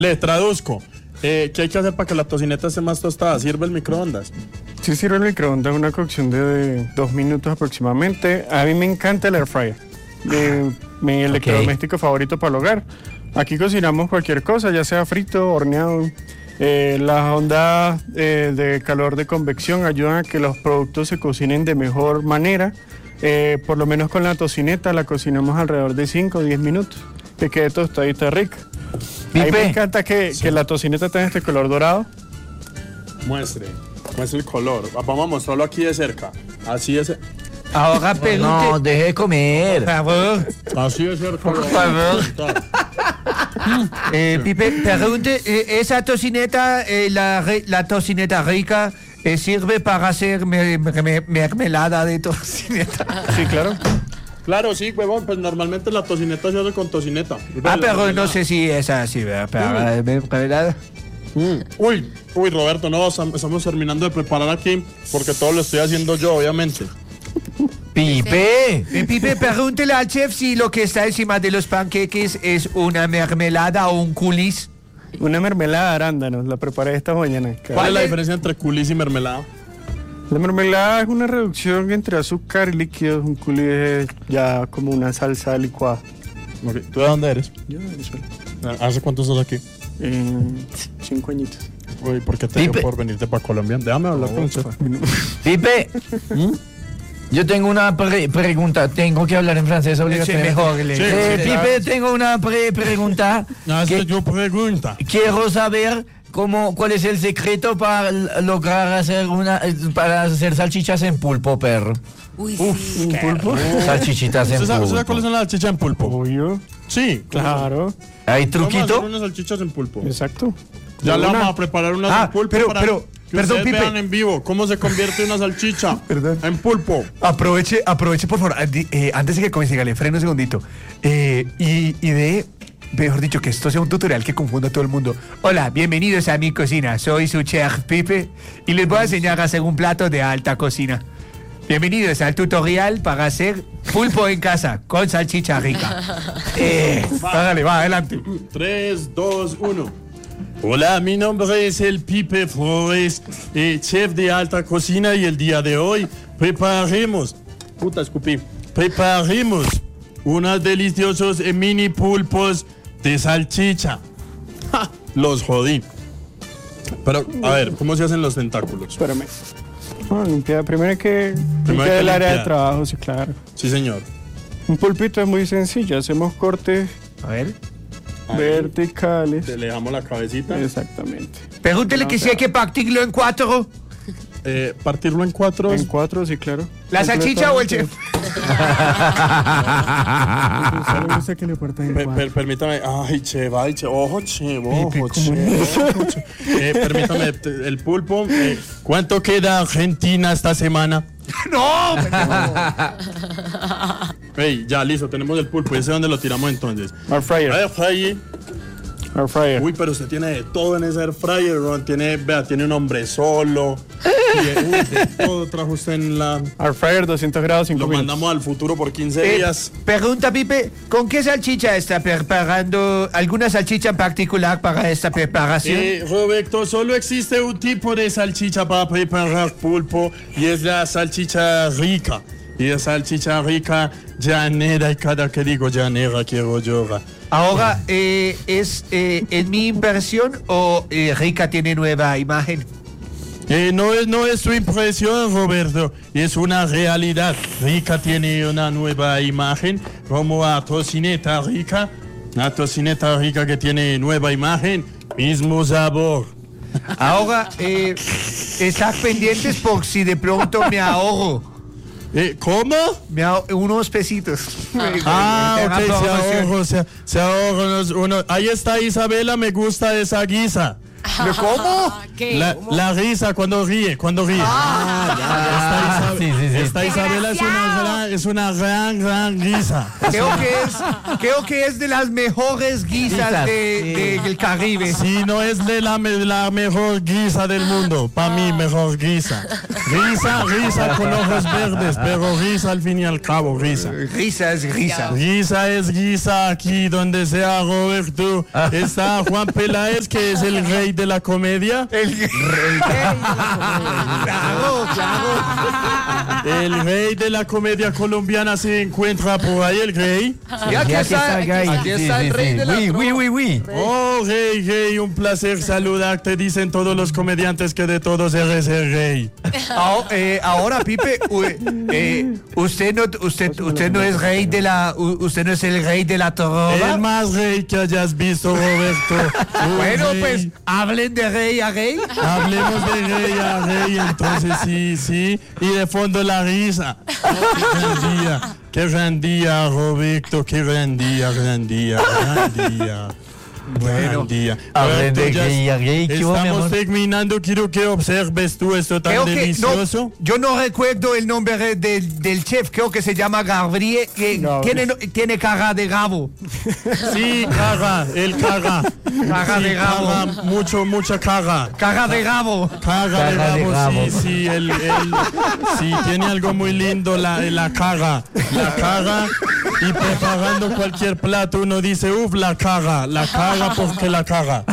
Le traduzco. ¿Qué hay que hacer para que la tocineta esté más tostada? ¿Sirve el microondas? Sí, sirve el microondas, una cocción de 2 minutos aproximadamente. A mí me encanta el air fryer. Mi electrodoméstico favorito para el hogar. Aquí cocinamos cualquier cosa, ya sea frito, horneado. Las ondas de calor de convección ayudan a que los productos se cocinen de mejor manera. Por lo menos con la tocineta la cocinamos alrededor de 5 o 10 minutos. Que quede tostadita rica. A mí me encanta que la tocineta tenga este color dorado. Muestre el color. Vamos a mostrarlo aquí de cerca. Así es. Ahora pregunte. No, deje de comer. Por favor. Así de cerca. Por favor. Pipe, pregunte, ¿esa tocineta, la tocineta rica, sirve para hacer mermelada de tocineta? Sí, claro. Claro, sí, huevón, pues normalmente la tocineta se hace con tocineta. Pero no sé si es así, ¿verdad? Para mermelada. Uy, Roberto, no, estamos terminando de preparar aquí porque todo lo estoy haciendo yo, obviamente. Pipe, pregúntele al chef si lo que está encima de los panqueques es una mermelada o un coulis. Una mermelada de arándanos, la preparé esta mañana. ¿Cuál es la diferencia entre coulis y mermelada? La mermelada es una reducción entre azúcar y líquidos. Un coulis es ya como una salsa licuada. Okay. ¿Tú de dónde eres? Yo de Venezuela. ¿Hace cuánto estás aquí? 5 añitos. Uy, ¿por qué te dio por venirte para Colombia? Déjame hablar con usted. Pipe, yo tengo una pregunta. Tengo que hablar en francés obligatoriamente. Pipe, tengo una pregunta. Yo pregunta. Quiero saber cuál es el secreto para lograr hacer salchichas en pulpo, perro. Uy, ¿En pulpo? Salchichitas en pulpo. ¿Sabes cuáles son las salchichas en pulpo? Obvio. Sí, Claro. ¿Hay Vamos a truquito? hacer unas salchichas en pulpo. Exacto. Ya le vamos a preparar unas en pulpo pero, para que perdón, ustedes Pipe. vean en vivo cómo se convierte una salchicha en pulpo. Aproveche, por favor, antes de que comience, dígale, freno un segundito. Mejor dicho, que esto sea un tutorial que confunda a todo el mundo. Hola, bienvenidos a mi cocina. Soy su chef Pipe y les voy a enseñar a hacer un plato de alta cocina. Bienvenidos al tutorial para hacer pulpo en casa con salchicha rica. Hágale, va, adelante. 3, 2, 1. Hola, mi nombre es el Pipe Flores, chef de alta cocina, y el día de hoy prepararemos unos deliciosos mini pulpos de salchicha. ¡Ja! Los jodí. Pero, a ver, ¿cómo se hacen los tentáculos? Espérame. Primero hay que limpiar el área de trabajo, sí, claro. Sí, señor. Un pulpito es muy sencillo. Hacemos cortes A ver. verticales. Le dejamos la cabecita. Exactamente. Pregúntele que si hay que partirlo en 4. Partirlo en 4. En 4, sí, claro. ¿La salchicha o el chef? Solo gusta que le partan en 4. Permítame. Ay, che. Ojo, che. Permítame, el pulpo. ¿Cuánto queda Argentina esta semana? ¡No! Hey, ya, listo, tenemos el pulpo. ¿Ese dónde lo tiramos entonces? Air fryer. Air fryer. Uy, pero usted tiene de todo en ese air fryer, Ron. Tiene un hombre solo. De todo trajo usted en la... Air fryer, 200 grados, 5 Lo minutos. mandamos al futuro por 15 días. Pregunta, Pipe, ¿con qué salchicha está preparando? ¿Alguna salchicha en particular para esta preparación? Roberto, solo existe un tipo de salchicha para preparar pulpo y es la salchicha rica. Y la salchicha rica llanera, y cada que digo llanera quiero llorar. Ahora, ¿es en mi impresión o Rica tiene nueva imagen? No es tu impresión, Roberto, es una realidad. Rica tiene una nueva imagen, como a tocineta rica. La tocineta rica que tiene nueva imagen, mismo sabor. Ahora, estás pendientes por si de pronto me ahorro. ¿Cómo? Unos pesitos. Ok, se ahorra. Ahí está Isabela, me gusta esa guisa. ¿Cómo? ¿Qué? La risa cuando ríe. Esta Isabela es una gran risa. Creo que es de las mejores guisas del Caribe. Sí, no es de la mejor guisa del mundo. Para mí, mejor guisa. Risa con ojos verdes, pero risa al fin y al cabo, risa. Risa es risa. Guisa es guisa aquí donde sea, Roberto. Está Juan Peláez, que es el rey de la comedia. Claro. El rey de la comedia colombiana se encuentra por ahí, el rey. Y aquí está el rey de la Oui. Oh, rey, un placer saludarte. Dicen todos los comediantes que de todos eres el rey. Ahora, Pipe, usted no es rey de la, usted no es el rey de la trova. El más rey que hayas visto, Roberto. Bueno, rey. pues hablen de rey a rey. Hablemos de rey a rey, entonces sí. Y de fondo la risa. Qué gran día, Roberto. Qué gran día. Bueno, día. Hablen de rey a rey. Estamos terminando. Quiero que observes tú esto tan delicioso. Yo no recuerdo el nombre del chef. Creo que se llama Gabriel. Tiene cara de gabo. Sí, el caga. Caga de gabo. Mucha caga. Caga de gabo. Caga de gabo, sí, él sí, tiene algo muy lindo, la caga. La caga, y preparando cualquier plato uno dice, la caga porque la caga.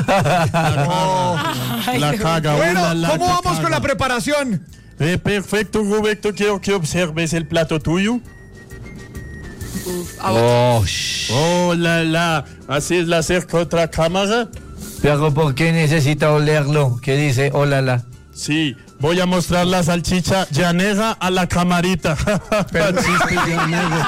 La caga. Bueno, la ¿cómo vamos caga. con la preparación? Perfecto, Roberto, quiero que observes el plato tuyo. Así es, la acerco a otra cámara. Pero ¿por qué necesita olerlo? ¿Qué dice? Hola. Sí, voy a mostrar la salchicha llanera a la camarita. Chiste llanero.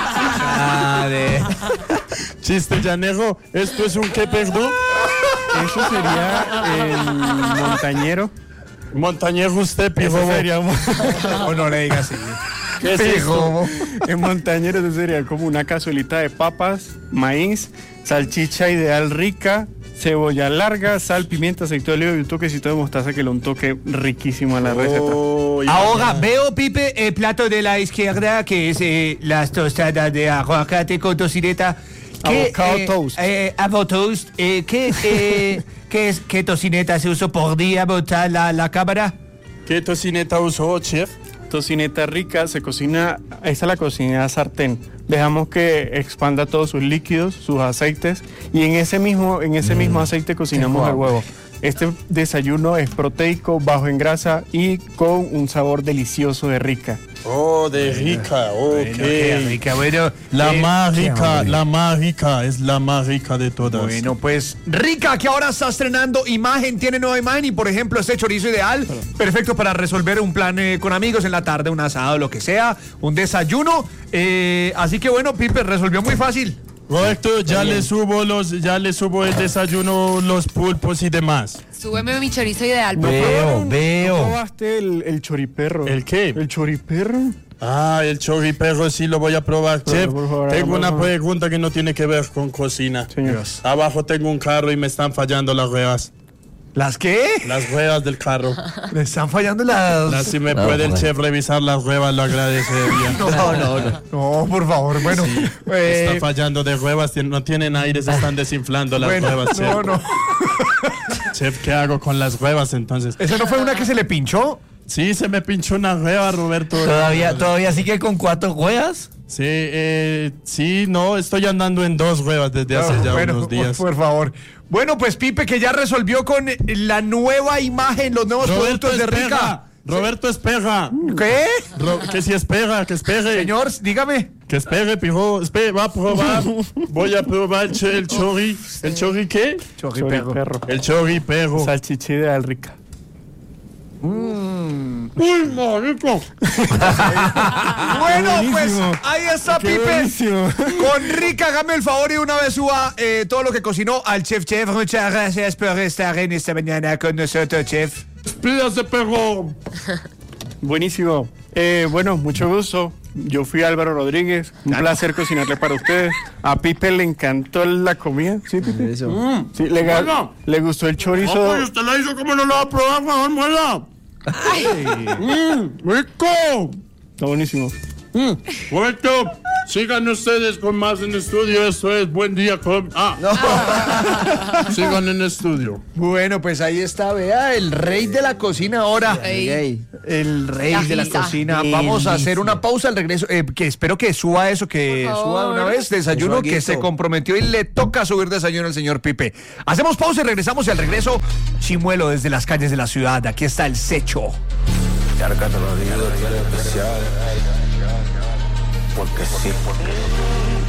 Chiste llanero. ¿Esto es un qué, perdón? Eso sería el montañero. Montañero usted, pijo. Eso sería O no le digas así. ¿Qué es esto? el montañero eso sería como una cazuelita de papas, maíz, salchicha ideal rica, cebolla larga, sal, pimienta, aceite de oliva y un toquecito de mostaza que le da un toque riquísimo a la receta. Ahora veo, Pipe, el plato de la izquierda, que es las tostadas de aguacate con tocineta. Avocado toast. Avocado toast. ¿Qué tocineta se usa por día? ¿Botar la cámara? ¿Qué tocineta usó, chef? Tocineta rica, se cocina, esta la cocina a sartén. Dejamos que expanda todos sus líquidos, sus aceites, y en ese mismo aceite cocinamos el huevo. Este desayuno es proteico, bajo en grasa y con un sabor delicioso de rica. De rica, ok. Bueno, La más rica, es la más rica de todas. Bueno, pues rica, que ahora está estrenando imagen, tiene nueva imagen y por ejemplo este chorizo ideal, perfecto para resolver un plan con amigos en la tarde, un asado, lo que sea, un desayuno. Así que bueno, Pipe, resolvió muy fácil. Roberto, ya le subo el desayuno, los pulpos y demás. Súbeme mi chorizo ideal, por favor. Veo. ¿No probaste el choriperro? ¿El qué? ¿El choriperro? El choriperro sí lo voy a probar, chef. por favor, Tengo una vamos. pregunta que no tiene que ver con cocina. Señor. Abajo tengo un carro y me están fallando las ruedas. ¿Las qué? Las ruedas del carro. Le están fallando las... Si me puede el chef revisar las ruedas, lo agradecería. No, por favor, bueno. Está fallando de ruedas, no tienen aire, se están desinflando las ruedas, chef. No. Chef, ¿qué hago con las ruedas entonces? ¿Esa no fue una que se le pinchó? Sí, se me pinchó una rueda, Roberto. ¿Todavía sigue con 4 ruedas? Sí, no, estoy andando en 2 ruedas desde hace ya unos días. Por favor. Bueno, pues Pipe, que ya resolvió con la nueva imagen, los nuevos productos de Rica. Roberto, espera. ¿Qué? Que si espera, que espere. Señor, dígame. Que espere, pijo. Va a probar. Voy a probar el chori. ¿El chori qué? Choriperro. El chori perro. Salchicha ideal rica. ¡Uy, marico! Bueno, pues buenísimo. ahí está, Qué Pipe. buenísimo. Con Rica, hágame el favor y una vez suba todo lo que cocinó al Chef. Muchas gracias por estar en esta mañana con nosotros, Chef. ¡Despídase, perro! Buenísimo. Bueno, mucho gusto. Yo fui Álvaro Rodríguez, un placer cocinarle para ustedes. A Pipe le encantó la comida, ¿sí, Pipe? Eso. Sí, le gustó el chorizo. No, pues usted la hizo, ¿cómo no la va a probar, mejor muela? ¡Rico! Está buenísimo. Roberto, sigan ustedes con más en estudio. Esto es Buen Día con... Sigan en estudio. Bueno, pues ahí está, vea, el rey de la cocina ahora. Gay. El rey de la Cajita. cocina. Vamos a hacer una pausa al regreso. Que espero que suba eso, que Por favor. suba de una vez. Desayuno Un que suaguito. se comprometió y le toca subir desayuno al señor Pipe. Hacemos pausa y regresamos, y al regreso, Chimuelo desde las calles de la ciudad. Aquí está el Secho. Carga todos los días de especial. Porque sí.